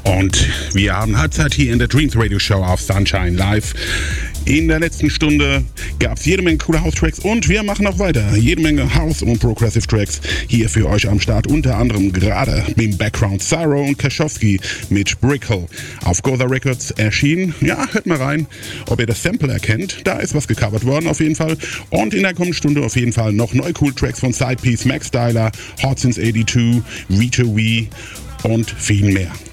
Und wir haben Halbzeit hier in der Dreams Radio Show auf Sunshine Live. In der letzten Stunde gab es jede Menge coole House-Tracks und wir machen auch weiter. Jede Menge House- und Progressive-Tracks hier für euch am Start. Unter anderem gerade im Background Cyro und Kashowski mit Brickle auf Goza Records erschienen. Ja, hört mal rein, ob ihr das Sample erkennt. Da ist was gecovert worden auf jeden Fall. Und in der kommenden Stunde auf jeden Fall noch neue cool Tracks von Sidepiece, Max Styler, Hot Since 82, Vito V und viel mehr.